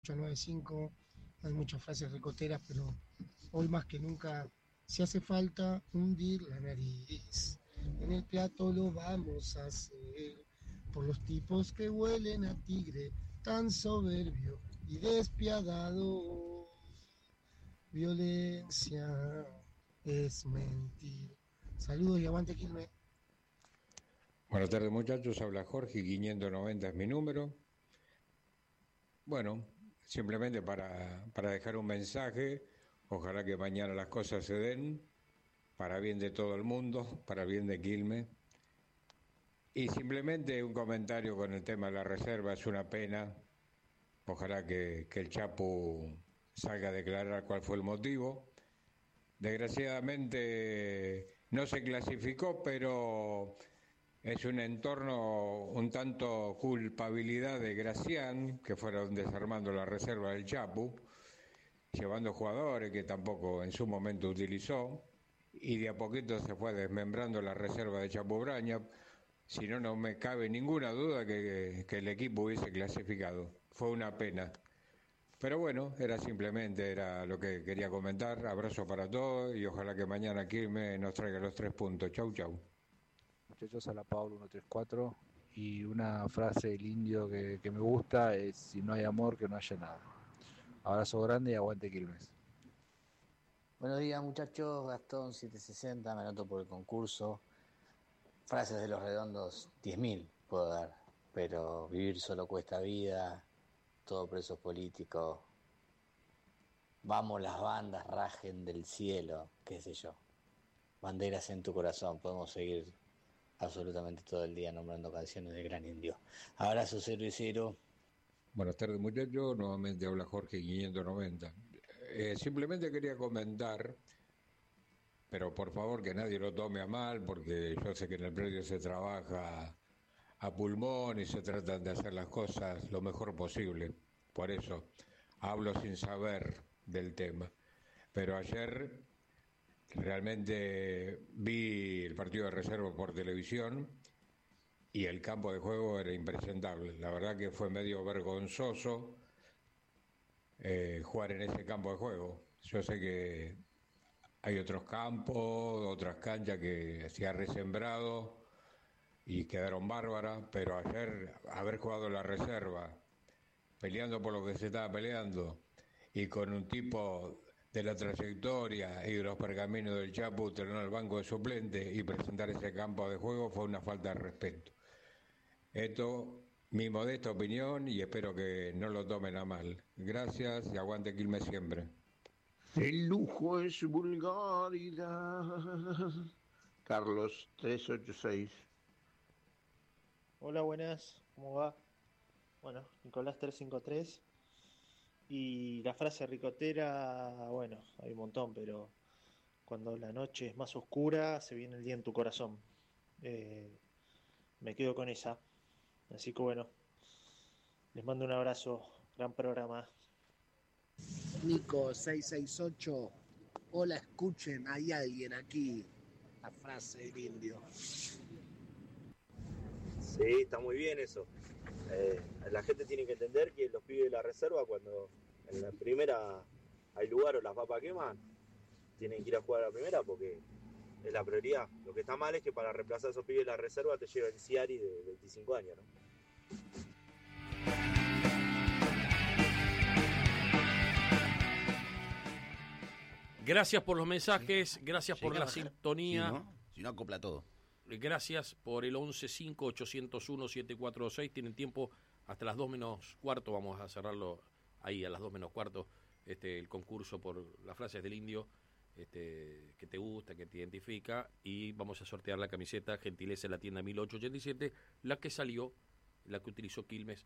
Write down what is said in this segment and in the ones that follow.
895, hay muchas frases ricoteras, pero hoy más que nunca, si hace falta hundir la nariz, en el plato lo vamos a hacer, por los tipos que huelen a tigre, tan soberbio y despiadado. Violencia es mentir. Saludos y aguante Quilmes. Buenas tardes muchachos, habla Jorge, 590 es mi número. Bueno, simplemente para dejar un mensaje, ojalá que mañana las cosas se den, para bien de todo el mundo, para bien de Quilmes. Y simplemente un comentario con el tema de la reserva, es una pena, ojalá que el Chapu salga a declarar cuál fue el motivo. Desgraciadamente no se clasificó, pero es un entorno un tanto culpabilidad de Gracián, que fueron desarmando la reserva del Chapu, llevando jugadores que tampoco en su momento utilizó, y de a poquito se fue desmembrando la reserva de Chapu Braña. Si no, no me cabe ninguna duda que el equipo hubiese clasificado. Fue una pena. Pero bueno, era lo que quería comentar. Abrazo para todos y ojalá que mañana Quilmes nos traiga los 3 puntos. Chau, chau. Muchachos, a la Pablo 134 y una frase del indio que me gusta es: si no hay amor, que no haya nada. Abrazo grande y aguante Quilmes. Buenos días muchachos, Gastón 760, me anoto por el concurso. Frases de los redondos, 10.000 puedo dar, pero vivir solo cuesta vida, todo presos políticos, vamos las bandas, rajen del cielo, qué sé yo. Banderas en tu corazón, podemos seguir absolutamente todo el día nombrando canciones de Gran Indio. Abrazo 0 y 0. Buenas tardes muchachos, nuevamente habla Jorge 590. Simplemente quería comentar, pero por favor que nadie lo tome a mal, porque yo sé que en el predio se trabaja a pulmón y se tratan de hacer las cosas lo mejor posible. Por eso hablo sin saber del tema. Pero ayer realmente vi el partido de reserva por televisión y el campo de juego era impresentable. La verdad que fue medio vergonzoso jugar en ese campo de juego. Yo sé que hay otros campos, otras canchas que se ha resembrado y quedaron bárbaras, pero ayer haber jugado en la reserva, peleando por lo que se estaba peleando, y con un tipo de la trayectoria y de los pergaminos del Chapu tener al banco de suplentes y presentar ese campo de juego fue una falta de respeto. Esto, mi modesta opinión, y espero que no lo tomen a mal. Gracias y aguante Quilmes siempre. El lujo es vulgaridad. Carlos 386. Hola, buenas, ¿cómo va? Bueno, Nicolás 353. Y la frase ricotera, bueno, hay un montón, pero cuando la noche es más oscura, se viene el día en tu corazón. Eh, Me quedo con esa. Así que bueno, les mando un abrazo, gran programa. Nico 668. Hola, escuchen, hay alguien aquí. La frase del indio. Sí, está muy bien eso. La gente tiene que entender que los pibes de la reserva, cuando en la primera hay lugar o las papas queman, tienen que ir a jugar a la primera porque es la prioridad. Lo que está mal es que para reemplazar a esos pibes de la reserva te lleven Ciari de 25 años, ¿no? Gracias por los mensajes, gracias por la sintonía. Sí, ¿no? Si no, acopla todo. Gracias por el 1158017426. Tienen tiempo hasta las 2 menos cuarto. Vamos a cerrarlo ahí a las 2 menos cuarto. El concurso por las frases del indio que te gusta, que te identifica. Y vamos a sortear la camiseta Gentileza en la tienda 1887, la que salió, la que utilizó Quilmes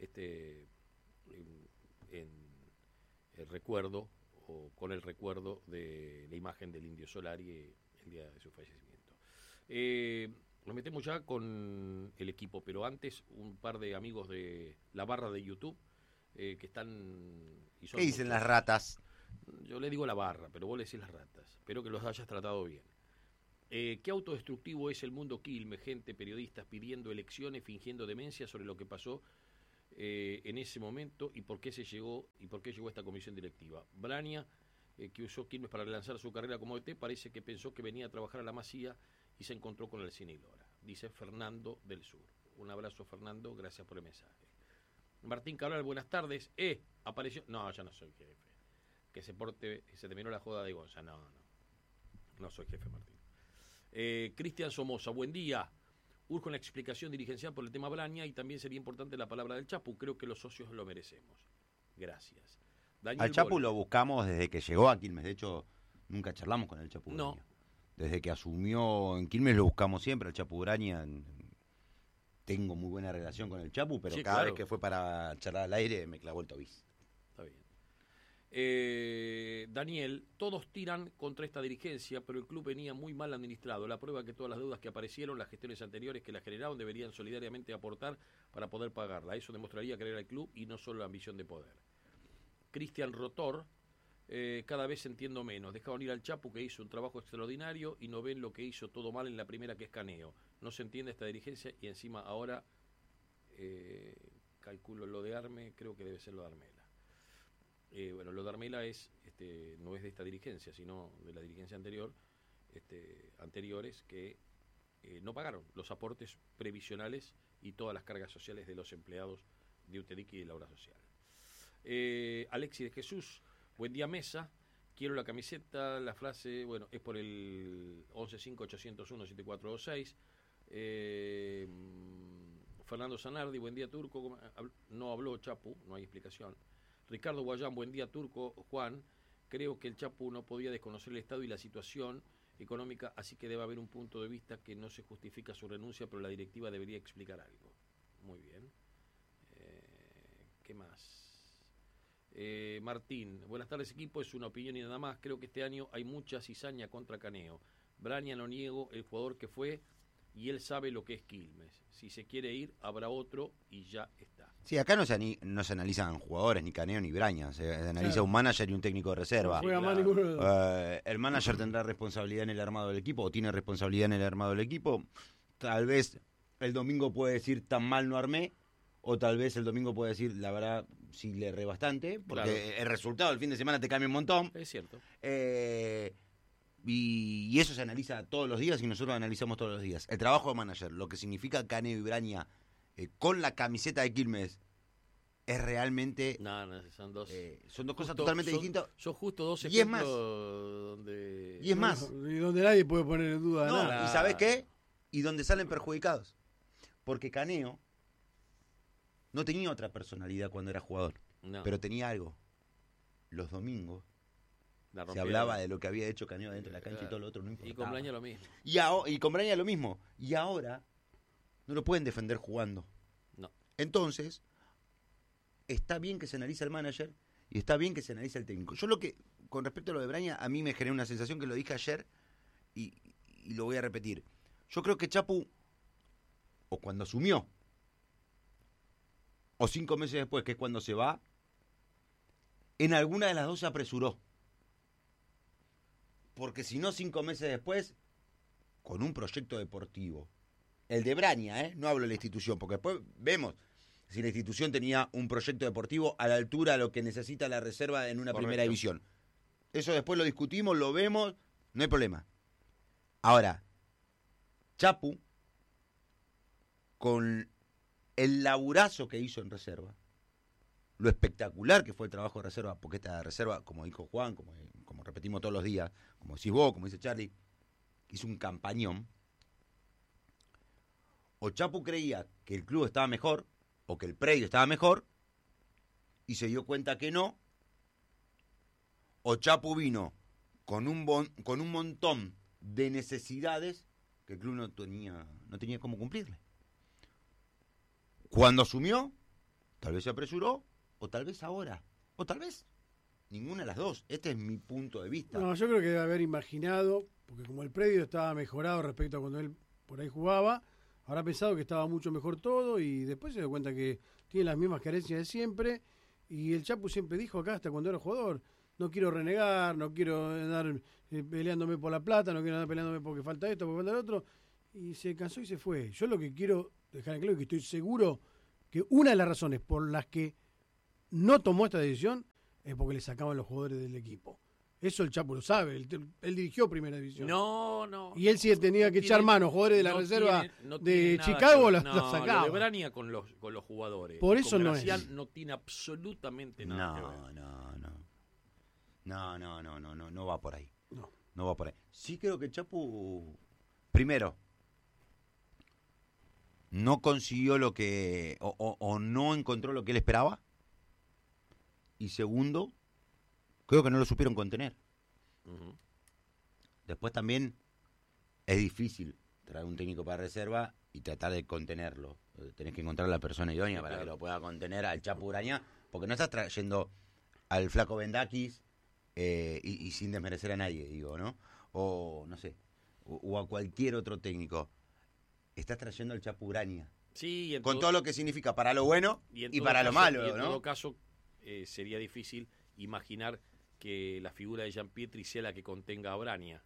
en el recuerdo, o con el recuerdo de la imagen del Indio Solari el día de su fallecimiento. Nos metemos ya con el equipo, pero antes un par de amigos de la barra de YouTube que están... Y son ¿Qué dicen muchos. las ratas? Yo le digo la barra, pero vos le decís las ratas. Espero que los hayas tratado bien. ¿Qué autodestructivo es el mundo Quilmes? Gente, periodistas pidiendo elecciones, fingiendo demencia sobre lo que pasó en ese momento y por qué llegó a esta comisión directiva. Braña, que usó Quilmes para relanzar su carrera como DT, parece que pensó que venía a trabajar a la Masía y se encontró con el Cine y Lora, dice Fernando del Sur. Un abrazo, Fernando, gracias por el mensaje. Martín Cabral, buenas tardes. Apareció. No, ya no soy jefe. Que se terminó la joda de Gonza. No soy jefe, Martín. Cristian Somoza, buen día. Urge una explicación dirigencial por el tema Braña y también sería importante la palabra del Chapu. Creo que los socios lo merecemos. Gracias. Daniel Al Chapu Gol. lo buscamos desde que llegó a Quilmes. De hecho, nunca charlamos con el Chapu No. Braña. Desde que asumió en Quilmes lo buscamos siempre. El Chapu Braña, tengo muy buena relación con el Chapu, pero Sí, cada claro. vez que fue para charlar al aire me clavó el tobiz. Está bien. Daniel, todos tiran contra esta dirigencia, pero el club venía muy mal administrado. La prueba que todas las deudas que aparecieron, las gestiones anteriores que la generaron, deberían solidariamente aportar para poder pagarla. Eso demostraría querer al club y no solo la ambición de poder. Cristian Rotor, cada vez entiendo menos. Dejaron ir al Chapu, que hizo un trabajo extraordinario, y no ven lo que hizo todo mal en la primera, que es Caneo. No se entiende esta dirigencia y encima ahora calculo lo de Arme, creo que debe ser lo de Armela. Bueno, lo de Armela no es de esta dirigencia, sino de la dirigencia anteriores que no pagaron los aportes previsionales y todas las cargas sociales de los empleados de UTEDIC y de la obra social. Alexis de Jesús, buen día mesa, quiero la camiseta, la frase, bueno, es por el 1158017426. Fernando Zanardi, buen día Turco, no habló Chapu, no hay explicación. Ricardo Guayán, buen día Turco. Juan, creo que el Chapu no podía desconocer el estado y la situación económica, así que debe haber un punto de vista que no se justifica su renuncia, pero la directiva debería explicar algo. Muy bien. ¿Qué más? Martín, buenas tardes equipo, es una opinión y nada más. Creo que este año hay mucha cizaña contra Caneo. Braña, no niego el jugador que fue y él sabe lo que es Quilmes. Si se quiere ir, habrá otro y ya está. Sí, acá no se analizan jugadores, ni Caneo ni Braña. Se analiza un manager y un técnico de reserva. No juega más ninguno de los dos. El manager tendrá responsabilidad en el armado del equipo, o tiene responsabilidad en el armado del equipo. Tal vez el domingo puede decir tan mal no armé, o tal vez el domingo puede decir, la verdad, sí le erré bastante, porque Claro. el resultado del fin de semana te cambia un montón. Es cierto. Y eso se analiza todos los días y nosotros analizamos todos los días. El trabajo de manager, lo que significa Caneo y Braña con la camiseta de Quilmes, es realmente... No, son dos cosas totalmente distintas. Son justo dos Y es más. ejemplos donde... Y es más. Y donde nadie puede poner en duda No, nada. ¿y sabés qué? Y donde salen perjudicados. Porque Caneo no tenía otra personalidad cuando era jugador. No. Pero tenía algo. Los domingos La se rompía. hablaba de lo que había hecho Caneo dentro de la cancha y todo lo otro no importaba. Y con Braña lo mismo. Y con Braña lo mismo. Y ahora no lo pueden defender jugando. No. Entonces, está bien que se analice el manager y está bien que se analice el técnico. Yo con respecto a lo de Braña, a mí me generó una sensación que lo dije ayer y lo voy a repetir. Yo creo que Chapu, o cuando asumió, o 5 meses después, que es cuando se va, en alguna de las dos se apresuró. Porque si no, 5 meses después, con un proyecto deportivo, el de Braña, no hablo de la institución, porque después vemos si la institución tenía un proyecto deportivo a la altura de lo que necesita la reserva en una Correcto. primera división. Eso después lo discutimos, lo vemos, no hay problema. Ahora, Chapu, con el laburazo que hizo en reserva, lo espectacular que fue el trabajo de reserva, porque esta reserva, como dijo Juan, como repetimos todos los días, como decís vos, como dice Charlie, hizo un campañón. O Chapu creía que el club estaba mejor, o que el predio estaba mejor, y se dio cuenta que no, o Chapu vino con un montón de necesidades que el club no tenía cómo cumplirle. Cuando asumió, tal vez se apresuró, o tal vez ahora, o tal vez ninguna de las dos. Este es mi punto de vista. No, yo creo que debe haber imaginado, porque como el predio estaba mejorado respecto a cuando él por ahí jugaba, habrá pensado que estaba mucho mejor todo y después se dio cuenta que tiene las mismas carencias de siempre. Y el Chapu siempre dijo acá, hasta cuando era jugador, no quiero renegar, no quiero andar peleándome por la plata, no quiero andar peleándome porque falta esto, porque falta lo otro. Y se cansó y se fue. Yo lo que quiero dejar en claro es que estoy seguro que una de las razones por las que no tomó esta decisión es porque le sacaban los jugadores del equipo. Eso el Chapo lo sabe, él dirigió Primera División. No. Y él si tenía que echar mano jugadores de la reserva de Chicago, lo sacaba. Lo de Brania con los jugadores. Por eso con no Gracián es. no tiene absolutamente nada que ver. No va por ahí. No va por ahí. Sí creo que el Chapu, primero, no consiguió lo que, o no encontró lo que él esperaba. Y segundo, creo que no lo supieron contener. Uh-huh. Después también es difícil traer un técnico para reserva y tratar de contenerlo. Tenés que encontrar la persona idónea para que lo pueda contener al Chapu Uraña, porque no estás trayendo al Flaco Bendakis y sin desmerecer a nadie, digo, ¿no? O no sé, o a cualquier otro técnico. Estás trayendo al Chapu Uraña. Sí, con todo lo que significa para lo bueno y para lo malo, y en ¿no? todo caso, sería difícil imaginar que la figura de Gianpietri sea la que contenga a Brania.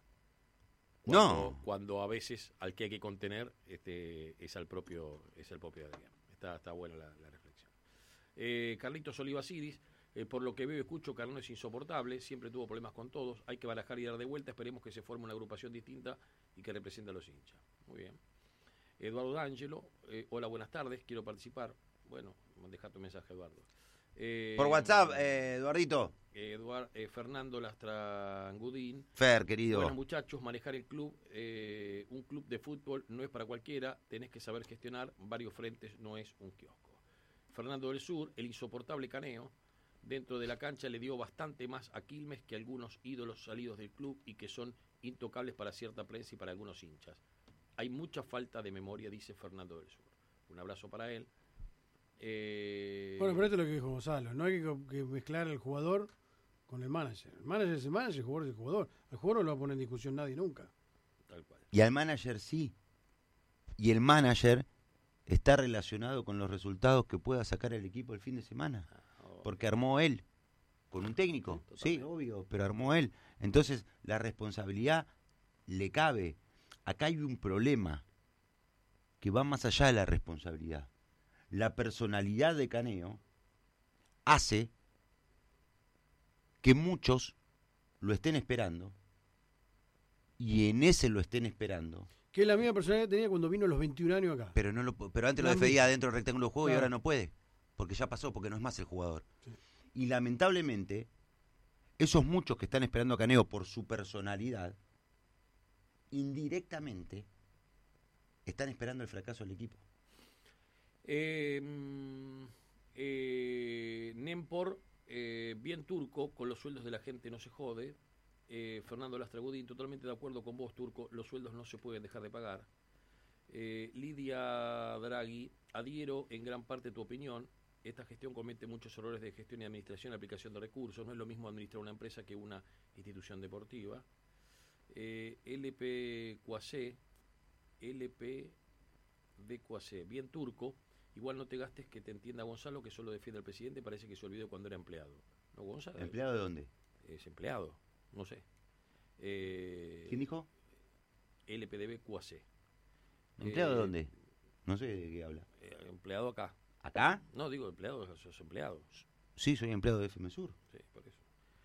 Cuando a veces al que hay que contener es el propio Adrián. Está buena la reflexión. Carlitos Olivasidis, por lo que veo y escucho, Carlón es insoportable, siempre tuvo problemas con todos, hay que barajar y dar de vuelta, esperemos que se forme una agrupación distinta y que represente a los hinchas. Muy bien. Eduardo D'Angelo, hola, buenas tardes, quiero participar. Bueno, deja tu mensaje, Eduardo. Por WhatsApp, Eduardito. Fernando Lastrangudín. Fer, querido. Buenos muchachos, manejar el club, un club de fútbol no es para cualquiera, tenés que saber gestionar varios frentes, no es un kiosco. Fernando del Sur, el insoportable Caneo, dentro de la cancha le dio bastante más a Quilmes que algunos ídolos salidos del club y que son intocables para cierta prensa y para algunos hinchas. Hay mucha falta de memoria, dice Fernando del Sur. Un abrazo para él. Bueno, pero esto es lo que dijo Gonzalo. No hay que mezclar al jugador con el manager. El manager es el manager, el jugador es el jugador. El jugador no lo va a poner en discusión nadie nunca. Tal cual. Y al manager sí. Y el manager está relacionado con los resultados que pueda sacar el equipo el fin de semana. Porque armó él. Con un técnico. Sí, obvio, pero armó él. Entonces, la responsabilidad le cabe. Acá hay un problema que va más allá de la responsabilidad. La personalidad de Caneo hace que muchos lo estén esperando y en ese lo estén esperando. Que es la misma personalidad que tenía cuando vino a los 21 años acá. Pero antes lo despedía dentro del rectángulo de juego y ahora no puede. Porque ya pasó, porque no es más el jugador. Sí. Y lamentablemente, esos muchos que están esperando a Caneo por su personalidad, indirectamente están esperando el fracaso del equipo. Nempor, bien Turco, con los sueldos de la gente no se jode. Fernando Lastragudín, totalmente de acuerdo con vos, Turco, los sueldos no se pueden dejar de pagar. Lidia Draghi, adhiero en gran parte tu opinión. Esta gestión comete muchos errores de gestión y administración y aplicación de recursos. No es lo mismo administrar una empresa que una institución deportiva. LP de Cuacé, bien Turco. Igual no te gastes que te entienda Gonzalo, que solo defiende al presidente, parece que se olvidó cuando era empleado. ¿No, Gonzalo? ¿Empleado de dónde? Es empleado, no sé. ¿Quién dijo? LPDB QAC. ¿Empleado de dónde? No sé de qué habla. Empleado acá. ¿Acá? No, digo empleado, sos empleado. Sí, soy empleado de FM Sur. Sí, por eso.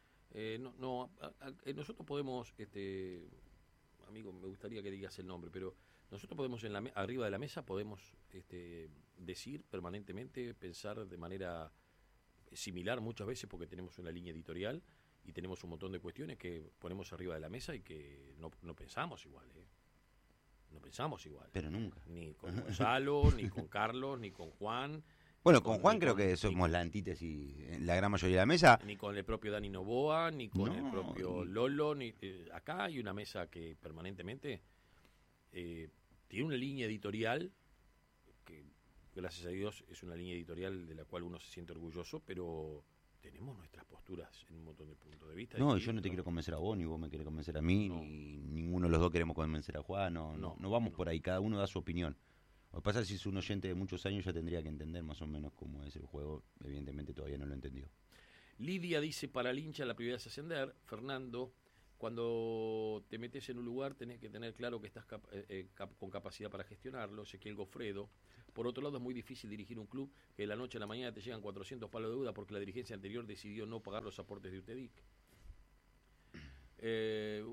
Nosotros podemos, amigo, me gustaría que digas el nombre, pero nosotros podemos arriba de la mesa podemos decir permanentemente, pensar de manera similar muchas veces porque tenemos una línea editorial y tenemos un montón de cuestiones que ponemos arriba de la mesa y que no pensamos igual, No pensamos igual. Pero nunca. Ni con Gonzalo, ni con Carlos, ni con Juan. Bueno, con Juan creo que somos la antítesis en la gran mayoría de la mesa. Ni con el propio Dani Novoa, ni con el propio Lolo. Acá hay una mesa que permanentemente tiene una línea editorial que, gracias a Dios, es una línea editorial de la cual uno se siente orgulloso, pero tenemos nuestras posturas en un montón de puntos de vista. No, yo no te quiero convencer a vos, ni vos me querés convencer a mí, ni ninguno de los dos queremos convencer a Juan. No vamos por ahí, cada uno da su opinión. Lo que pasa es que si es un oyente de muchos años ya tendría que entender más o menos cómo es el juego. Evidentemente todavía no lo entendió. Lidia dice, para el hincha la prioridad es ascender. Fernando, cuando te metes en un lugar tenés que tener claro que estás con capacidad para gestionarlo. Ezequiel Gofredo, Por otro lado, es muy difícil dirigir un club que de la noche a la mañana te llegan 400 palos de deuda porque la dirigencia anterior decidió no pagar los aportes de UTEDIC. Qué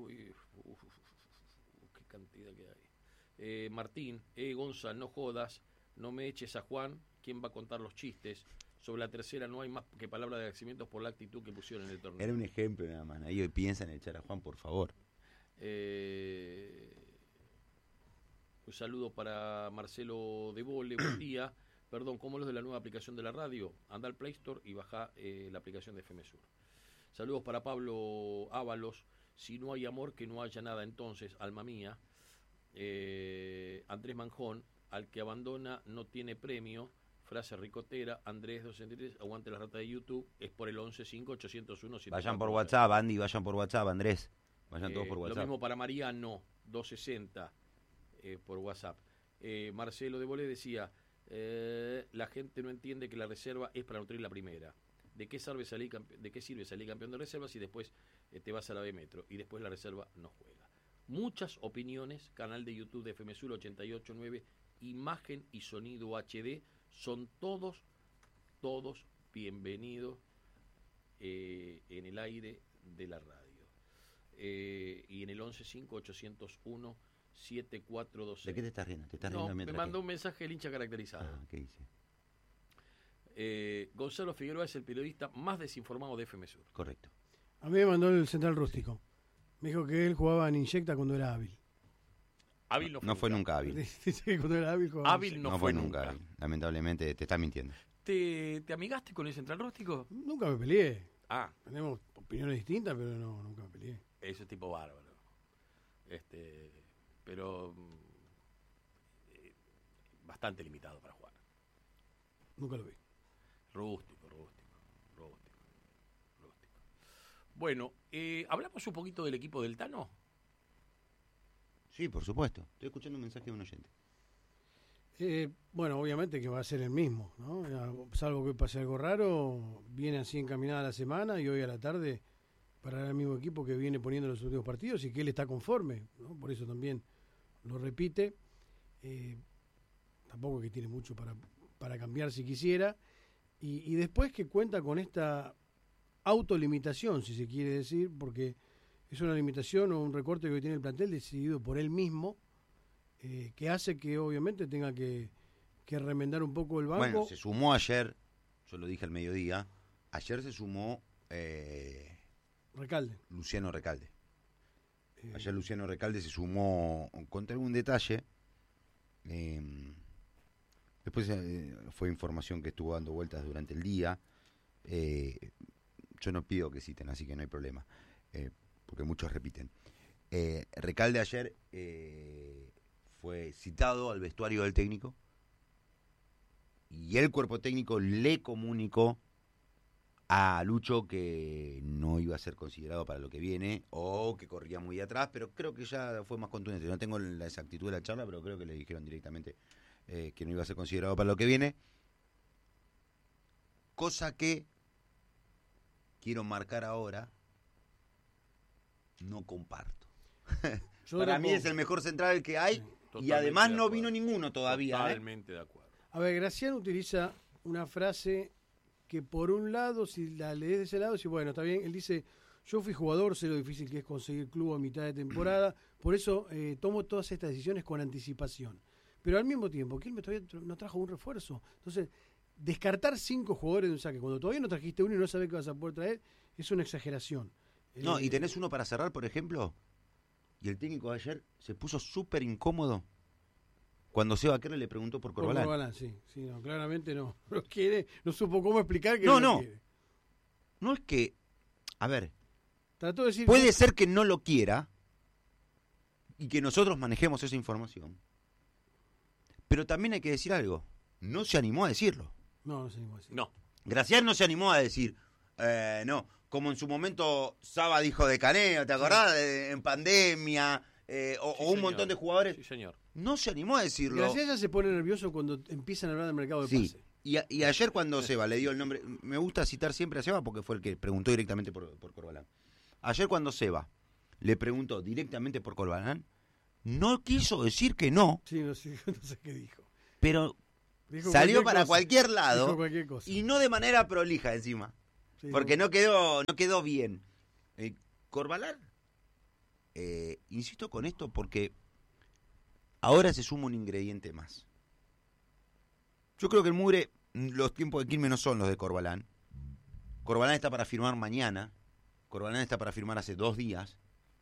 cantidad que hay. Martín, Gonza, no jodas, no me eches a Juan, ¿quién va a contar los chistes? Sobre la tercera no hay más que palabras de agradecimientos por la actitud que pusieron en el torneo. Era un ejemplo nada más. Ahí piensan en echar a Juan, por favor. Un saludo para Marcelo de Vole, buen día. Perdón, ¿cómo los de la nueva aplicación de la radio? Anda al Play Store y baja la aplicación de FM Sur. Saludos para Pablo Ábalos. Si no hay amor, que no haya nada entonces, alma mía. Andrés Manjón, al que abandona no tiene premio. Frase ricotera. Andrés 263, aguante la rata de YouTube. Es por el 115801. Vayan por WhatsApp, Andy, vayan por WhatsApp, Andrés. Vayan todos por WhatsApp. Lo mismo para Mariano, 260 por WhatsApp. Marcelo de Bolé decía, la gente no entiende que la reserva es para nutrir la primera. ¿De qué sirve salir campeón de reserva si después te vas a la B Metro y después la reserva no juega? Muchas opiniones, canal de YouTube de FM Sur 889, imagen y sonido HD, son todos bienvenidos en el aire de la radio. Y en el 115801-7426. ¿De qué te estás riendo? ¿Te estás riendo me mandó un mensaje el hincha caracterizado. ¿Qué dice? Gonzalo Figueroa es el periodista más desinformado de FM Sur. Correcto. A mí me mandó el Central Rústico. Me dijo que él jugaba en Inyecta cuando era hábil. Hábil no fue nunca hábil. Dice que cuando era hábil jugaba. Hábil no fue nunca hábil. Lamentablemente te está mintiendo. ¿Te amigaste con el Central Rústico? Nunca me peleé. Ah. Tenemos opiniones distintas, pero no, nunca me peleé. Ese tipo bárbaro. Pero bastante limitado para jugar. Nunca lo vi. Rústico. Bueno, ¿hablamos un poquito del equipo del Tano? Sí, por supuesto. Estoy escuchando un mensaje de un oyente. Bueno, obviamente que va a ser el mismo, ¿no? Salvo que pase algo raro, viene así encaminada la semana y hoy a la tarde para el mismo equipo que viene poniendo los últimos partidos y que él está conforme, ¿no? Por eso también lo repite. Tampoco es que tiene mucho para cambiar si quisiera. Y después que cuenta con esta autolimitación, si se quiere decir, porque es una limitación o un recorte que tiene el plantel decidido por él mismo, que hace que obviamente tenga que remendar un poco el banco. Bueno, se sumó ayer, yo lo dije al mediodía, ayer se sumó Recalde. Luciano Recalde. Ayer Luciano Recalde se sumó, contra algún detalle, después fue información que estuvo dando vueltas durante el día. Yo no pido que citen, así que no hay problema, porque muchos repiten. Recalde ayer fue citado al vestuario del técnico y el cuerpo técnico le comunicó a Lucho que no iba a ser considerado para lo que viene o que corría muy atrás, pero creo que ya fue más contundente. No tengo la exactitud de la charla, pero creo que le dijeron directamente que no iba a ser considerado para lo que viene. Cosa que quiero marcar ahora, no comparto. Para mí es el mejor central que hay y además no vino ninguno todavía. Totalmente de acuerdo. A ver, Graciano utiliza una frase que por un lado, si la lees de ese lado, si bueno, está bien, él dice, yo fui jugador, sé lo difícil que es conseguir club a mitad de temporada, por eso tomo todas estas decisiones con anticipación. Pero al mismo tiempo, Quilmes todavía no trajo un refuerzo. Entonces, descartar 5 jugadores de un saque, cuando todavía no trajiste uno y no sabes qué vas a poder traer, es una exageración. No, y tenés uno para cerrar, por ejemplo, y el técnico de ayer se puso súper incómodo cuando Seba Kerle le preguntó por Corbalán. Corbalán, sí, no, claramente no quiere, no supo cómo explicar que no quiere. No es que, a ver, trató de decir puede ser que no lo quiera y que nosotros manejemos esa información, pero también hay que decir algo, no se animó a decirlo. No se animó a decirlo. No. Gracián no se animó a decir, no, como en su momento Saba dijo de Caneo, ¿te acordás? En pandemia, o un montón de jugadores. Sí, señor. No se animó a decirlo. Gracián ya se pone nervioso cuando empiezan a hablar del mercado de sí. pase. Y ayer cuando Seba le dio el nombre, me gusta citar siempre a Seba porque fue el que preguntó directamente por Corbalán. Ayer cuando Seba le preguntó directamente por Corbalán, no quiso decir que no. Sí, no sé qué dijo. Pero Salió para cosa. cualquier Dijo lado cualquier cosa. y no de manera prolija encima. Sí, Porque no quedó bien. Corbalán, insisto con esto porque ahora se suma un ingrediente más. Yo creo que el Mugre, los tiempos de Quilmes no son los de Corbalán. Corbalán está para firmar mañana. Corbalán está para firmar hace 2 días.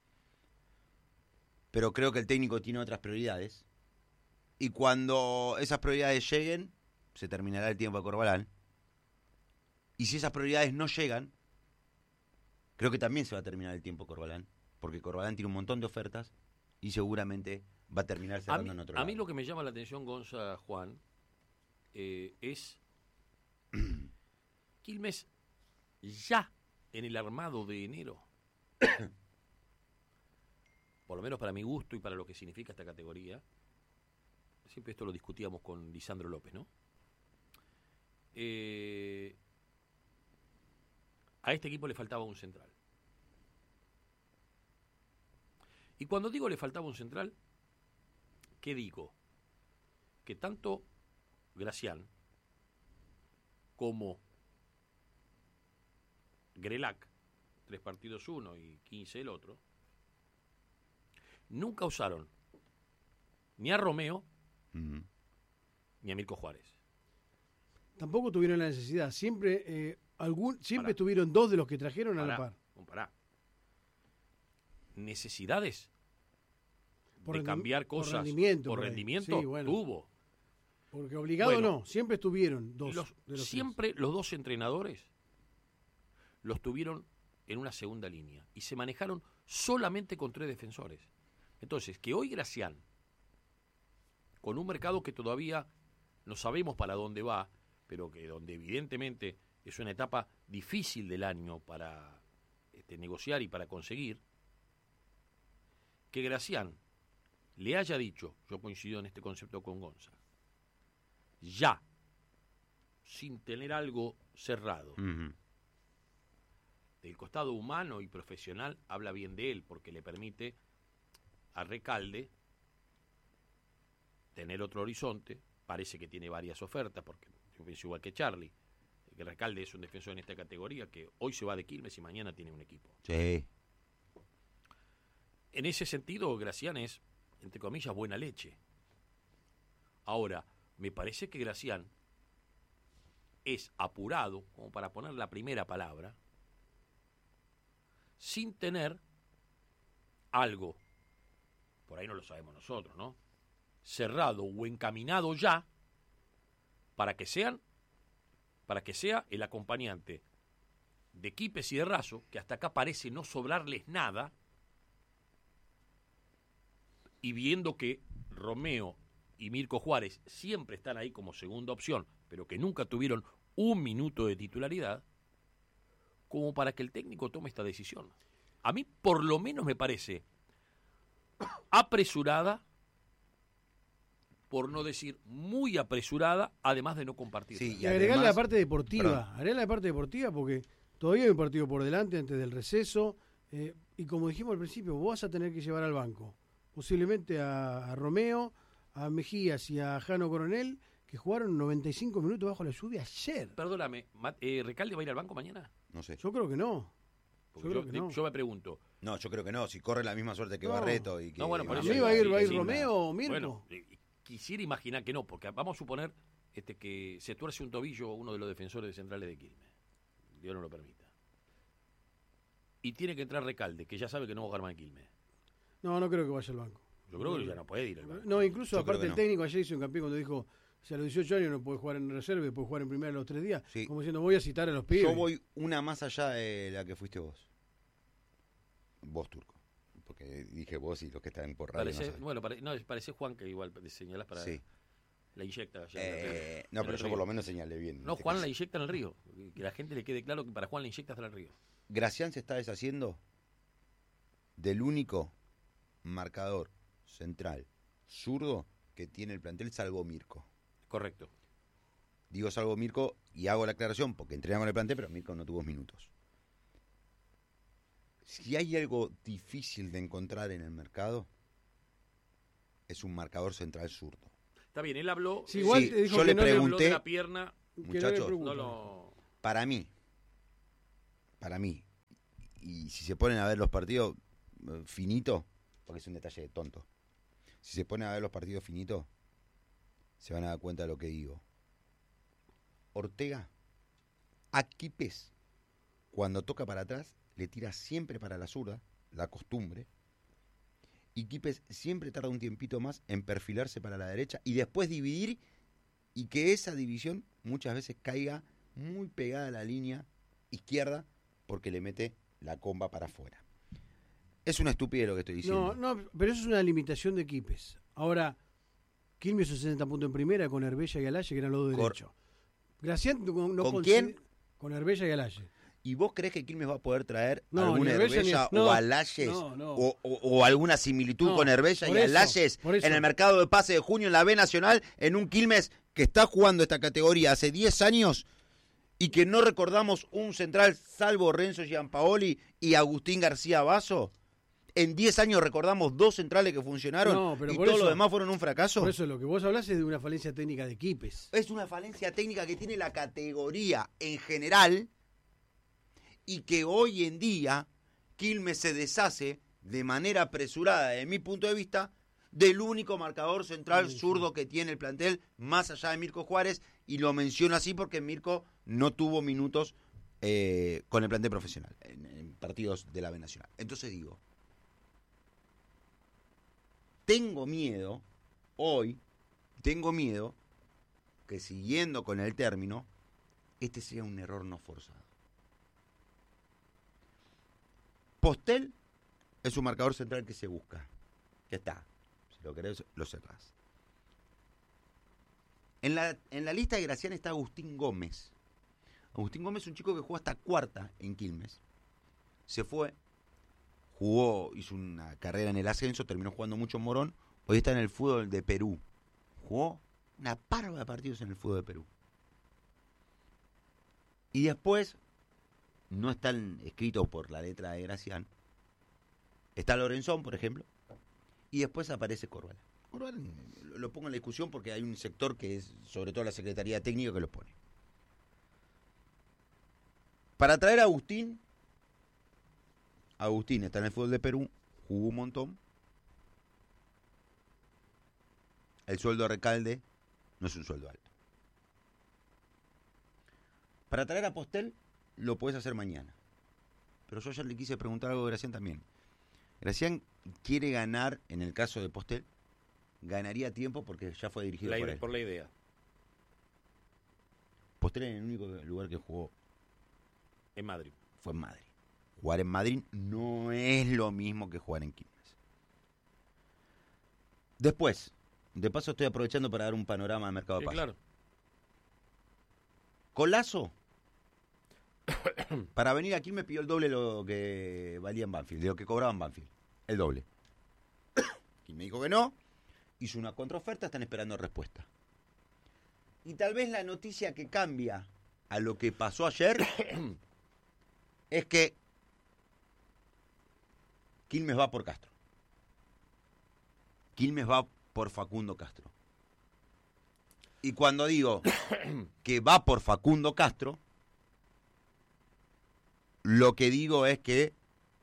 Pero creo que el técnico tiene otras prioridades. Y cuando esas prioridades lleguen, se terminará el tiempo de Corbalán. Y si esas prioridades no llegan, creo que también se va a terminar el tiempo Corbalán, porque Corbalán tiene un montón de ofertas y seguramente va a terminar cerrando en otro lado. A mí lo que me llama la atención, Gonza, Juan, es Quilmes ya en el armado de enero, por lo menos para mi gusto y para lo que significa esta categoría, siempre esto lo discutíamos con Lisandro López, ¿no? A este equipo le faltaba un central. Y cuando digo le faltaba un central, ¿qué digo? Que tanto Gracián como Grelac, 3 partidos uno y 15 el otro, nunca usaron ni a Romeo ni a Mirko Juárez. Tampoco tuvieron la necesidad. Siempre estuvieron 2 de los que trajeron a la par. Pará. Necesidades de cambiar cosas por rendimiento sí, bueno. tuvo. Porque obligado no, siempre estuvieron 2. Siempre los 2 entrenadores los tuvieron en una segunda línea y se manejaron solamente con 3 defensores. Entonces, que hoy Gracián, con un mercado que todavía no sabemos para dónde va, pero que donde evidentemente es una etapa difícil del año para negociar y para conseguir, que Gracián le haya dicho, yo coincido en este concepto con Gonza, ya, sin tener algo cerrado, del costado humano y profesional, habla bien de él, porque le permite a Recalde tener otro horizonte. Parece que tiene varias ofertas, porque yo pienso igual que Charlie, que Recalde es un defensor en esta categoría que hoy se va de Quilmes y mañana tiene un equipo. Sí. En ese sentido, Gracián es, entre comillas, buena leche. Ahora, me parece que Gracián es apurado, como para poner la primera palabra, sin tener algo, por ahí no lo sabemos nosotros, ¿no?, cerrado o encaminado ya para que sea el acompañante de Quipes y de Razo, que hasta acá parece no sobrarles nada, y viendo que Romeo y Mirko Juárez siempre están ahí como segunda opción, pero que nunca tuvieron un minuto de titularidad, como para que el técnico tome esta decisión. A mí por lo menos me parece apresurada, por no decir muy apresurada, además de no compartir. Sí, y agregarle la parte deportiva, porque todavía hay un partido por delante antes del receso, y como dijimos al principio, vos vas a tener que llevar al banco posiblemente a Romeo, a Mejías y a Jano Coronel, que jugaron 95 minutos bajo la lluvia ayer. Perdóname, ¿Recalde va a ir al banco mañana? No sé. Yo creo que no. Yo me pregunto. No, yo creo que no. Si corre la misma suerte que Barreto y que... No, bueno, ¿A mí va a ir Romeo o Mirko? Bueno, quisiera imaginar que no, porque vamos a suponer que se tuerce un tobillo uno de los defensores centrales de Quilmes. Dios no lo permita. Y tiene que entrar Recalde, que ya sabe que no va a jugar más en Quilmes. No creo que vaya al banco. Yo creo que ya no puede ir al banco. No, incluso aparte el técnico ayer hizo hincapié cuando dijo, si a los 18 años no puede jugar en reserva y puede jugar en primera a los 3 días, como diciendo, voy a citar a los pibes. Yo voy una más allá de la que fuiste vos. Vos, Turco. Porque dije vos y los que están por radio. Parece Juan, que igual señalás para... Sí. La inyecta. No, pero yo por lo menos señalé bien. No, Juan la inyecta en el río. Que la gente le quede claro que para Juan la inyecta hasta en el río. Gracián se está deshaciendo del único marcador central zurdo que tiene el plantel, salvo Mirko. Correcto. Digo salvo Mirko y hago la aclaración porque entrenamos en el plantel, pero Mirko no tuvo minutos. Si hay algo difícil de encontrar en el mercado, es un marcador central zurdo. Está bien, él habló. Sí, igual Sí, te dijo yo que le no habló pregunté, de la pierna. que no le muchachos, pregunta. No lo. para mí, y si se ponen a ver los partidos finitos, porque es un detalle tonto, si se ponen a ver los partidos finitos, se van a dar cuenta de lo que digo. Ortega, a Quipes, cuando toca para atrás, le tira siempre para la zurda, la costumbre, y Quipes siempre tarda un tiempito más en perfilarse para la derecha y después dividir, y que esa división muchas veces caiga muy pegada a la línea izquierda porque le mete la comba para afuera. Es una estupidez lo que estoy diciendo. No, pero eso es una limitación de Quipes. Ahora, Quilmes hizo 60 puntos en primera con Herbella y Alaye, que eran los dos derechos. Gracián no ¿Con quién? Con Herbella y Alaye. ¿Y vos crees que Quilmes va a poder traer No, alguna ni Herbella Herbella ni- no, o Alayes no. o alguna similitud No, con Herbella por y eso, Alayes por eso. en el mercado de pase de junio en la B Nacional, en un Quilmes que está jugando esta categoría hace 10 años y que no recordamos un central salvo Renzo Giampaoli y Agustín García Basso? En 10 años recordamos 2 centrales que funcionaron No, pero y por todos eso- los demás fueron un fracaso. Por eso lo que vos hablás es de una falencia técnica de Quipes. Es una falencia técnica que tiene la categoría en general y que hoy en día Quilmes se deshace de manera apresurada, desde mi punto de vista, del único marcador central zurdo que tiene el plantel, más allá de Mirko Juárez, y lo menciono así porque Mirko no tuvo minutos con el plantel profesional, en partidos de la B Nacional. Entonces digo, tengo miedo que siguiendo con el término, este sea un error no forzado. Postel es un marcador central que se busca. Ya está. Si lo querés, lo cerrás. En la lista de Gracián está Agustín Gómez. Agustín Gómez es un chico que jugó hasta cuarta en Quilmes. Se fue, jugó, hizo una carrera en el ascenso, terminó jugando mucho en Morón. Hoy está en el fútbol de Perú. Jugó una parva de partidos en el fútbol de Perú. Y después, no están escritos por la letra de Gracián, está Lorenzón, por ejemplo, y después aparece Corval. Corval lo pongo en la discusión porque hay un sector que es, sobre todo la Secretaría Técnica, que lo pone. Para traer a Agustín está en el fútbol de Perú, jugó un montón. El sueldo de Recalde no es un sueldo alto. Para traer a Postel, lo puedes hacer mañana. Pero yo ya le quise preguntar algo a Gracián también. Gracián quiere ganar, en el caso de Postel, ganaría tiempo porque ya fue dirigido por él. Por la idea. Postel en el único lugar que jugó En Madrid. fue en Madrid. Jugar en Madrid no es lo mismo que jugar en Quilmes. Después, de paso estoy aprovechando para dar un panorama del mercado de Sí, pases. claro. Colazo, para venir aquí me pidió el doble de lo que valía en Banfield, de lo que cobraba en Banfield. El doble. Y me dijo que no. Hizo una contraoferta, están esperando respuesta. Y tal vez la noticia que cambia a lo que pasó ayer es que Quilmes va por Castro. Quilmes va por Facundo Castro. Y cuando digo que va por Facundo Castro, lo que digo es que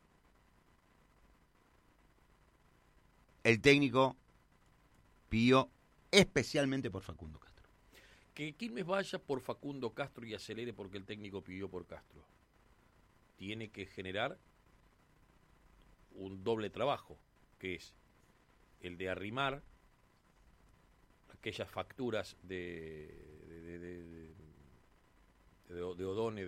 el técnico pidió especialmente por Facundo Castro. Que Quilmes vaya por Facundo Castro y acelere porque el técnico pidió por Castro. Tiene que generar un doble trabajo, que es el de arrimar aquellas facturas de Odone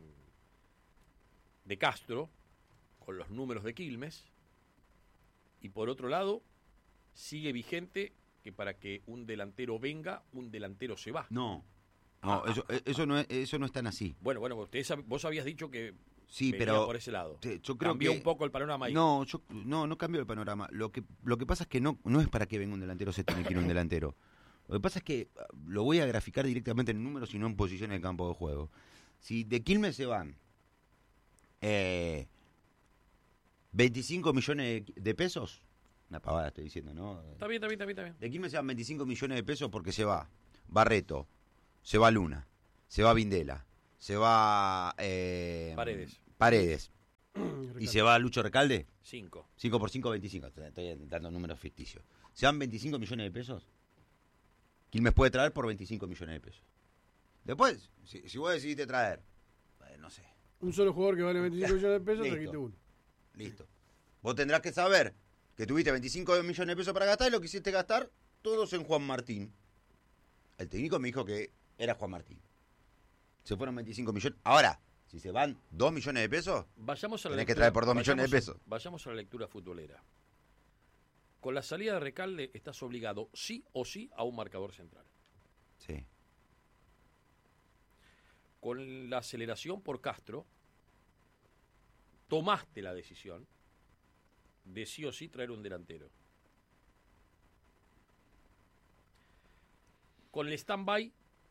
de Castro con los números de Quilmes, y por otro lado sigue vigente que para que un delantero venga, un delantero se va. No, eso no es tan así. Bueno, vos habías dicho que sí, venía pero por ese lado. Yo creo cambió que un poco el panorama ahí. No cambió el panorama. Lo que pasa es que no es para que venga un delantero, se tiene que ir un delantero. Lo que pasa es que lo voy a graficar directamente en números y no en posiciones de campo de juego. Si de Quilmes se van 25 millones de pesos, Una pavada estoy diciendo, ¿no? Está bien. De Quilmes se van 25 millones de pesos porque se va Barreto, se va Luna, se va Vindela, se va Paredes. ¿Y se va Lucho Recalde? 5. 5 por 5, 25. Estoy dando números ficticios. ¿Se dan 25 millones de pesos? Quilmes puede traer por 25 millones de pesos. Después, si vos decidiste traer, no sé. Un solo jugador que vale 25 millones de pesos, Listo. trajiste uno. Listo. Vos tendrás que saber que tuviste 25 millones de pesos para gastar y lo quisiste gastar todos en Juan Martín. El técnico me dijo que era Juan Martín. Se fueron 25 millones. Ahora, si se van 2 millones de pesos, tenés que traer por 2 millones de pesos. Vayamos a la lectura futbolera. Con la salida de Recalde estás obligado sí o sí a un marcador central. Sí. Con la aceleración por Castro, tomaste la decisión de sí o sí traer un delantero. Con el stand-by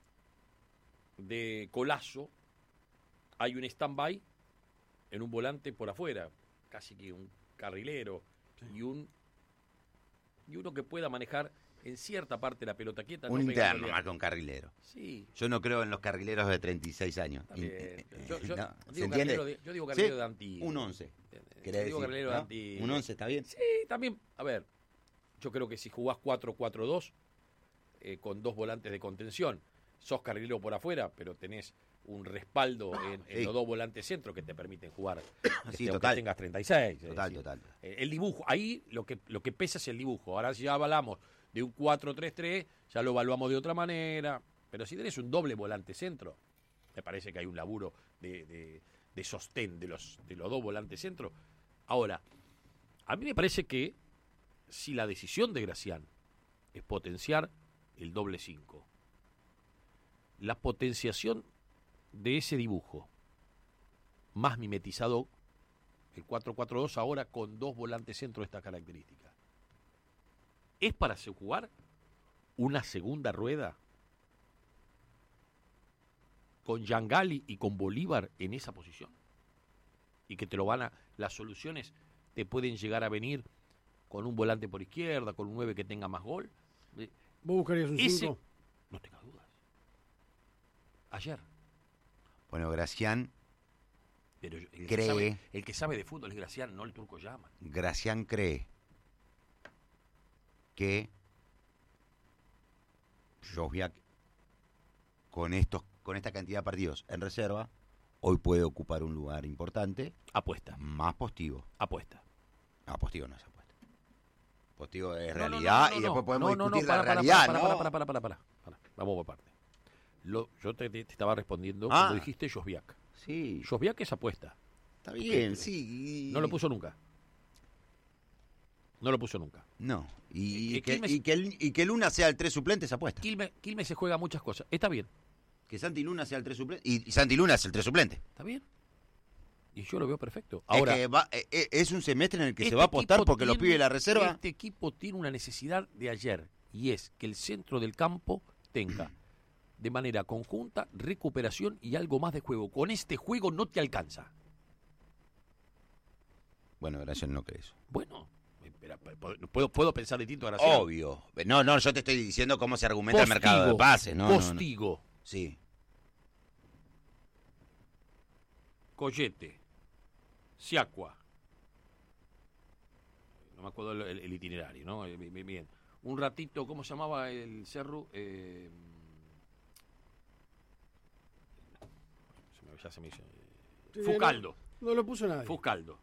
de Colazo, hay un stand-by en un volante por afuera, casi que un carrilero, sí. y uno que pueda manejar en cierta parte la pelota quieta. Un interno más que un carrilero. Sí. Yo no creo en los carrileros de 36 años. Yo ¿Se entiende? Yo digo carrilero ¿Sí? de antiguo. Un 11. Digo carrilero de antiguo. Un 11, ¿está bien? Sí, también. A ver, yo creo que si jugás 4-4-2, con 2 volantes de contención, sos carrilero por afuera, pero tenés un respaldo en los 2 volantes centro que te permiten jugar sí, aunque tengas 36. Total. El dibujo, ahí lo que pesa es el dibujo. Ahora si ya hablamos de un 4-3-3, ya lo evaluamos de otra manera. Pero si tenés un doble volante centro, me parece que hay un laburo de sostén de los 2 volantes centro. Ahora, a mí me parece que si la decisión de Gracián es potenciar el doble 5, la potenciación de ese dibujo, más mimetizado el 4-4-2 ahora con 2 volantes centro de esta característica, ¿es para jugar una segunda rueda con Yangali y con Bolívar en esa posición? Y que te lo las soluciones te pueden llegar a venir con un volante por izquierda, con un 9 que tenga más gol. ¿Vos buscarías un 5? No tengas dudas. Ayer. Bueno, Gracián Pero cree... el que sabe de fútbol es Gracián, no el turco Llama. Gracián cree que Josviak con esta cantidad de partidos en reserva hoy puede ocupar un lugar importante. Apuesta. Más Postigo. Apuesta. No, Postigo no es apuesta. Postigo es realidad y después podemos discutir la realidad, Para. Vamos por parte. Yo te estaba respondiendo cuando dijiste Josviak. Sí. Josviak es apuesta. Está bien, sí. No lo puso nunca. No. Y que Luna sea el 3 suplente es apuesta. Quilmes se juega muchas cosas. Está bien. Que Santi Luna sea el 3 suplente. Y Santi Luna es el 3 suplente. Está bien. Y yo lo veo perfecto. Ahora, es un semestre en el que se va a apostar porque los pibes de la reserva. Este equipo tiene una necesidad de ayer. Y es que el centro del campo tenga de manera conjunta recuperación y algo más de juego. Con este juego no te alcanza. Bueno, Gracián no cree eso. Bueno, puedo pensar distinto a Gracián. Obvio. No, yo te estoy diciendo cómo se argumenta el mercado de pases. Postigo. No. Sí. Collete. Siacua. No me acuerdo el itinerario, ¿no? Bien. Un ratito, ¿cómo se llamaba el cerro? Ya se me hizo. Fuscaldo. No lo puso nadie. Fuscaldo.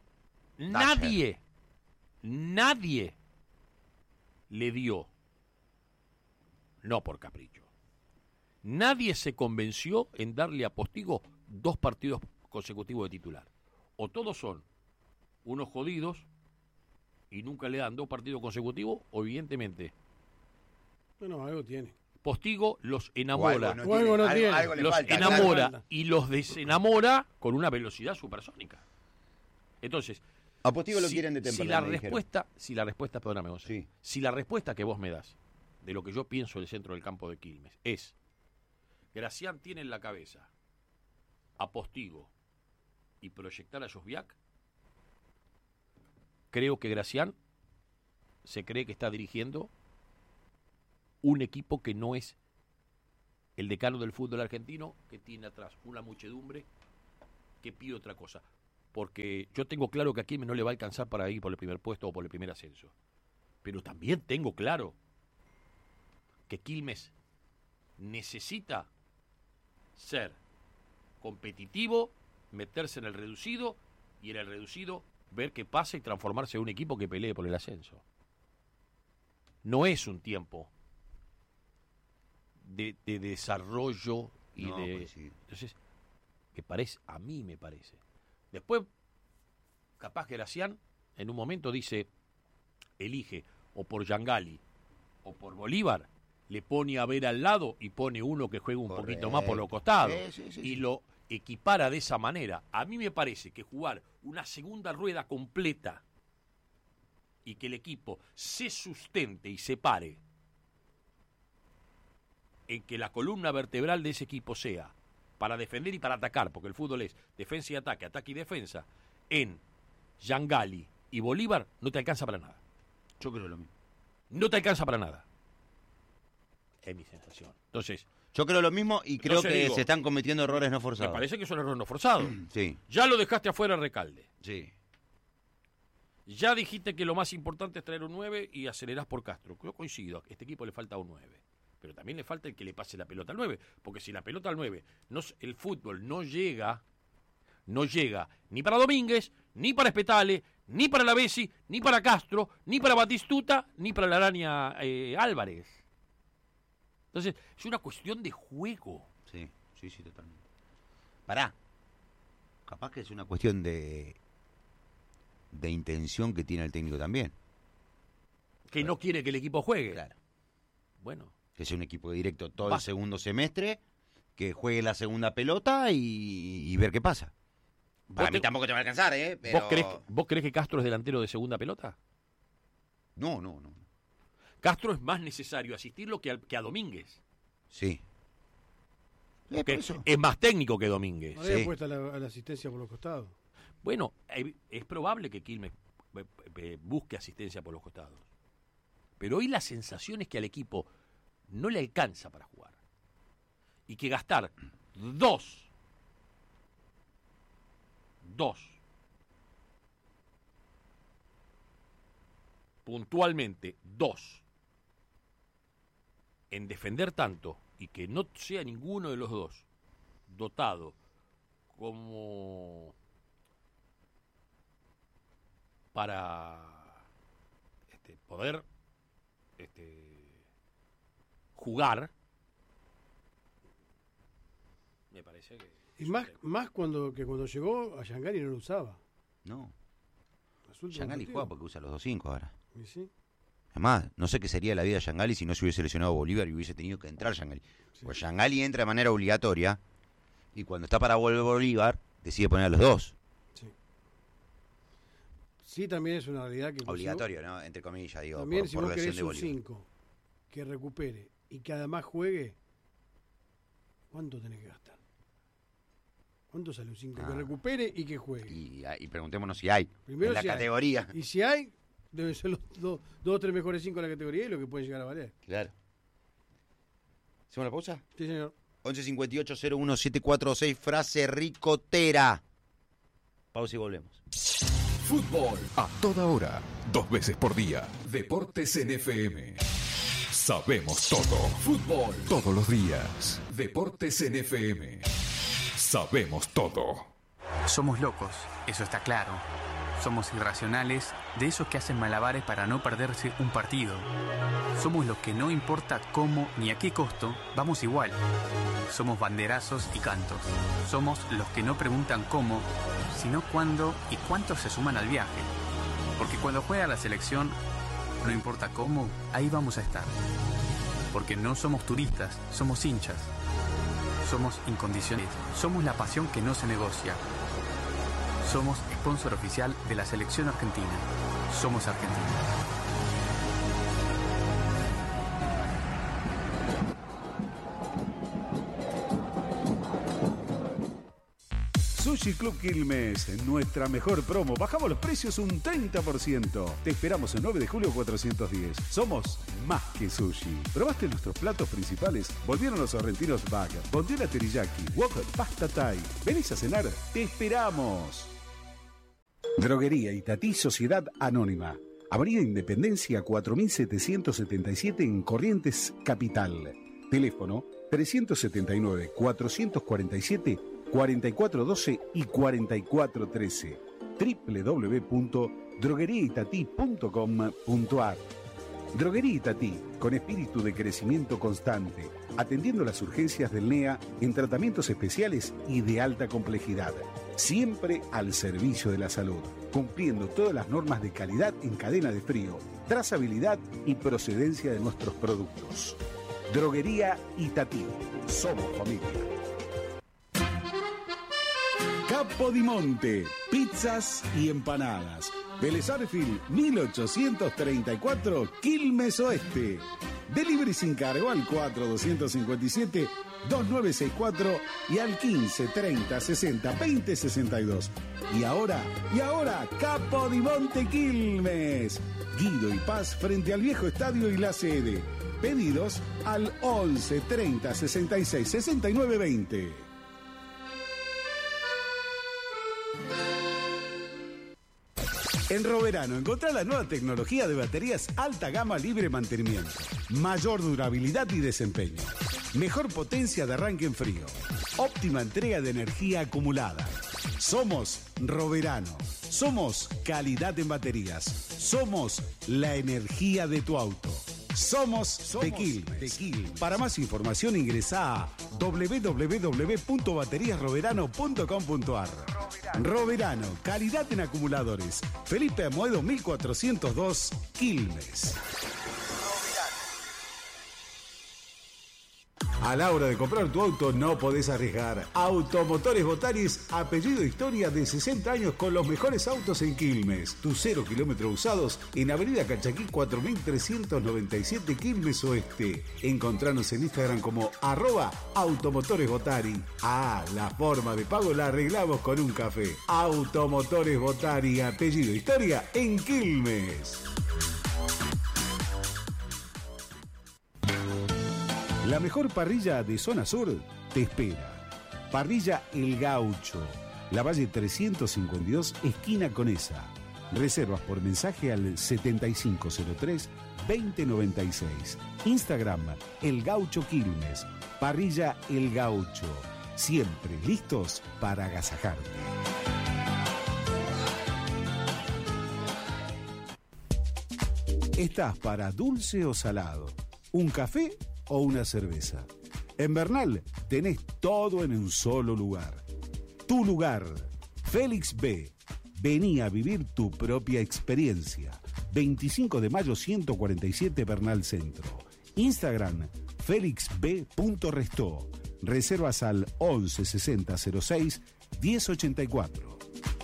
Nadie le dio, no por capricho, nadie se convenció en darle a Postigo 2 partidos consecutivos de titular. O todos son unos jodidos y nunca le dan 2 partidos consecutivos, o evidentemente. No, algo tiene. Postigo los enamora. Algo no tiene. Algo los falta, enamora claro. Y los desenamora con una velocidad supersónica. Entonces, a Postigo lo quieren de temprano. Si la respuesta, perdóname, Gonzalo, sí. Si la respuesta que vos me das de lo que yo pienso del centro del campo de Quilmes es: Gracián tiene en la cabeza a Postigo y proyectar a Josviak, creo que Gracián se cree que está dirigiendo un equipo que no es el decano del fútbol argentino, que tiene atrás una muchedumbre que pide otra cosa. Porque yo tengo claro que a Quilmes no le va a alcanzar para ir por el primer puesto o por el primer ascenso. Pero también tengo claro que Quilmes necesita ser competitivo, meterse en el reducido y en el reducido ver qué pasa y transformarse en un equipo que pelee por el ascenso. No es un tiempo de desarrollo y No, de... pues sí. Entonces, a mí me parece. Después, capaz que Gracián en un momento dice, elige o por Yangali o por Bolívar, le pone a ver al lado y pone uno que juega un poquito más por los costados y lo equipara de esa manera. A mí me parece que jugar una segunda rueda completa y que el equipo se sustente y se pare en que la columna vertebral de ese equipo sea para defender y para atacar, porque el fútbol es defensa y ataque, ataque y defensa, en Yangali y Bolívar, no te alcanza para nada. Yo creo lo mismo. No te alcanza para nada. Es mi sensación. Entonces, yo creo lo mismo y creo que digo, se están cometiendo errores no forzados. Me parece que son errores no forzados. Sí. Ya lo dejaste afuera Recalde. Sí. Ya dijiste que lo más importante es traer un 9 y acelerás por Castro. Yo coincido, a este equipo le falta un 9. Pero también le falta el que le pase la pelota al 9. Porque si la pelota al 9, el fútbol no llega ni para Domínguez, ni para Espetale, ni para la Bessi, ni para Castro, ni para Batistuta, ni para la araña Álvarez. Entonces, es una cuestión de juego. Sí, totalmente. Pará. Capaz que es una cuestión de intención que tiene el técnico también. Que no quiere que el equipo juegue. Claro. Bueno. Que sea un equipo directo todo el segundo semestre, que juegue la segunda pelota y ver qué pasa. Para mí tampoco te va a alcanzar, ¿eh? Pero... ¿Vos crees que Castro es delantero de segunda pelota? No. Castro es más necesario asistirlo que a Domínguez. Sí. Es más técnico que Domínguez. No había puesto a la asistencia por los costados. Bueno, es probable que Quilmes busque asistencia por los costados. Pero hoy la sensación es que al equipo no le alcanza para jugar. Y que gastar dos puntualmente en defender tanto y que no sea ninguno de los dos dotado como para poder jugar, me parece que... Y más cuando llegó a Yangali no lo usaba. No. Yangali juega porque usa los 2-5 ahora. ¿Y sí? Además, no sé qué sería la vida de Yangali si no se hubiese lesionado Bolívar y hubiese tenido que entrar Yangali. Sí. Pues Yangali entra de manera obligatoria y cuando está para volver Bolívar decide poner a los dos. Sí, también es una realidad que... Obligatorio, ¿no? Entre comillas, digo, también si por vos querés de un 5 que recupere y que además juegue, ¿cuánto tenés que gastar? ¿Cuánto sale un 5 que recupere y que juegue? Y preguntémonos si hay. Primero en la si categoría. Y si hay, deben ser los 2 o 3 mejores 5 de la categoría y lo que pueden llegar a valer. Claro. ¿Hacemos la pausa? Sí, señor. 1158-01746, frase ricotera. Pausa y volvemos. Fútbol a toda hora, 2 veces por día. Deportes en FM. Sabemos todo. Fútbol todos los días. Deportes en FM. Sabemos todo. Somos locos, eso está claro. Somos irracionales, de esos que hacen malabares para no perderse un partido. Somos los que no importa cómo ni a qué costo, vamos igual. Somos banderazos y cantos. Somos los que no preguntan cómo, sino cuándo y cuántos se suman al viaje. Porque cuando juega la selección, no importa cómo, ahí vamos a estar. Porque no somos turistas, somos hinchas. Somos incondicionales. Somos la pasión que no se negocia. Somos sponsor oficial de la selección argentina. Somos Argentina. Sushi Club Quilmes, nuestra mejor promo. Bajamos los precios un 30%. Te esperamos el 9 de julio 410. Somos más que sushi. ¿Probaste nuestros platos principales? Volvieron los sorrentinos bag, bondiola teriyaki, wok, pasta thai. ¿Venís a cenar? ¡Te esperamos! Droguería Itatí Sociedad Anónima. Avenida Independencia 4777 en Corrientes, Capital. Teléfono 379-447-4412 y 4413. www.drogueriaitatí.com.ar. Droguería Itatí, con espíritu de crecimiento constante, atendiendo las urgencias del NEA en tratamientos especiales y de alta complejidad. Siempre al servicio de la salud, cumpliendo todas las normas de calidad en cadena de frío, trazabilidad y procedencia de nuestros productos. Droguería Itatí. Somos familia. Capodimonte, pizzas y empanadas. Vélez Arfield 1834, Quilmes Oeste. Delivery sin cargo al 4257-2964 y al 1530602062. Y ahora, Capodimonte Quilmes. Guido y Paz frente al viejo estadio y la sede. Pedidos al 11 30 66 69 20. En Roverano encontrá la nueva tecnología de baterías alta gama libre mantenimiento, mayor durabilidad y desempeño, mejor potencia de arranque en frío, óptima entrega de energía acumulada. Somos Roverano, somos calidad en baterías, somos la energía de tu auto. Somos de Quilmes. Para más información ingresa a www.bateriasroverano.com.ar. Roverano, calidad en acumuladores. Felipe Amoedo 1402, Quilmes. A la hora de comprar tu auto no podés arriesgar. Automotores Botaris, apellido historia de 60 años con los mejores autos en Quilmes. Tus 0 kilómetros usados en Avenida Cachaquí 4397 Quilmes Oeste. Encontranos en Instagram como @Automotores Botari. La forma de pago la arreglamos con un café. Automotores Botari, apellido historia en Quilmes. La mejor parrilla de zona sur te espera. Parrilla El Gaucho, La Valle 352, esquina Conesa. Reservas por mensaje al 7503-2096. Instagram El Gaucho Quilmes. Parrilla El Gaucho. Siempre listos para agasajarte. ¿Estás para dulce o salado? ¿Un café o una cerveza? En Bernal tenés todo en un solo lugar. Tu lugar, Félix B. Vení a vivir tu propia experiencia. 25 de mayo 147 Bernal Centro. Instagram, felixb.restó. Reservas al 11 60 06 1084.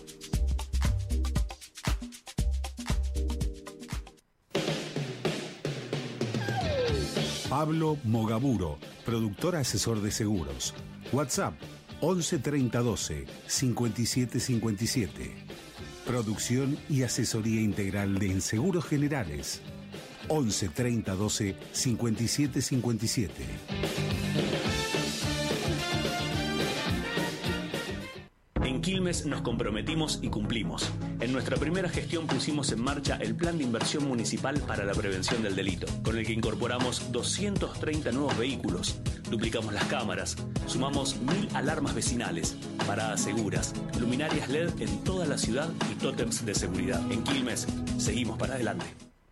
Pablo Mogaburo, productor asesor de seguros. WhatsApp 11 30 12 57 57. Producción y asesoría integral de seguros generales. 11 30 12 57 57. En Quilmes nos comprometimos y cumplimos. En nuestra primera gestión pusimos en marcha el Plan de Inversión Municipal para la Prevención del Delito, con el que incorporamos 230 nuevos vehículos, duplicamos las cámaras, sumamos 1000 alarmas vecinales, paradas seguras, luminarias LED en toda la ciudad y tótems de seguridad. En Quilmes, seguimos para adelante.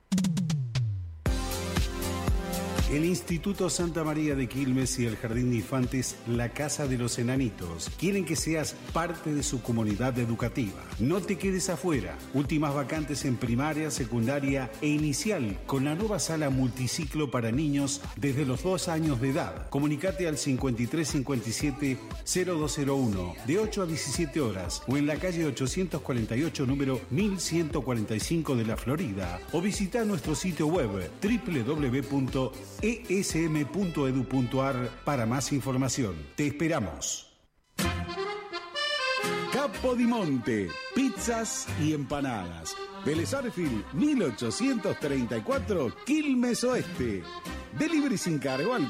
El Instituto Santa María de Quilmes y el Jardín de Infantes La Casa de los Enanitos quieren que seas parte de su comunidad educativa. No te quedes afuera. Últimas vacantes en primaria, secundaria e inicial con la nueva sala multiciclo para niños desde los 2 años de edad. Comunicate al 5357-0201 de 8 a 17 horas o en la calle 848 número 1145 de la Florida o visita nuestro sitio web www.esm.edu.ar para más información. Te esperamos. Capodimonte, pizzas y empanadas. Vélez Arfield, 1834, Quilmes Oeste. Delivery sin cargo al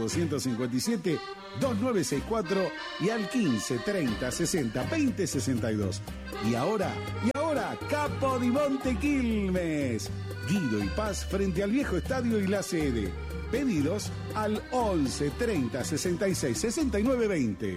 4257-2964 y al 15 30 60 20 62. Y ahora, Capodimonte Quilmes. Guido y Paz frente al viejo estadio y la sede. Pedidos al 11 30 66 69 20.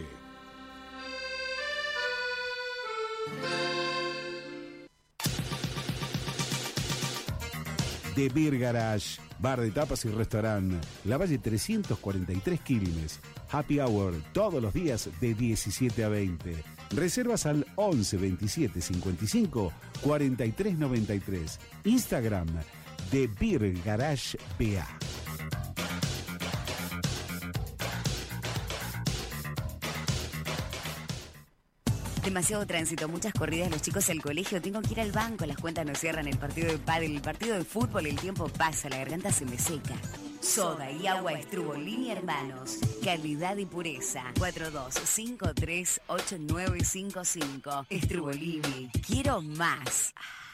The Beer Garage, bar de tapas y restaurante, La Valle 343 Quilmes. Happy Hour todos los días de 17 a 20. Reservas al 11 27 55 43 93. Instagram, The Beer Garage BA. Demasiado tránsito, muchas corridas, los chicos al colegio, tengo que ir al banco, las cuentas no cierran, el partido de pádel, el partido de fútbol, el tiempo pasa, la garganta se me seca. Soda y agua Estrubolini Hermanos, calidad y pureza. 42538955. Estrubolini, quiero más.